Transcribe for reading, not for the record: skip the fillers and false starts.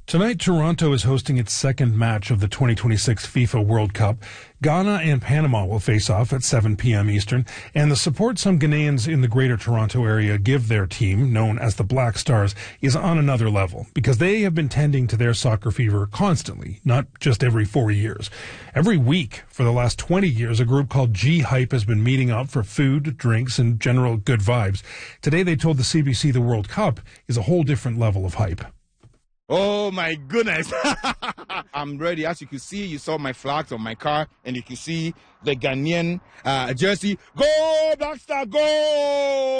Tonight, Toronto is hosting its second match of the 2026 FIFA World Cup. Ghana and Panama will face off at 7 p.m. Eastern, and the support some Ghanaians in the Greater Toronto area give their team, known as the Black Stars, is on another level because they have been tending to their soccer fever constantly, not just every 4 years. Every week for the last 20 years, a group called G-Hype has been meeting up for food, drinks, and general good vibes. Today, they told the CBC the World Cup is a whole different level of hype. Oh my goodness. I'm ready. As you can see, you saw my flags on my car, and you can see the Ghanaian jersey. Go, Black Star, go!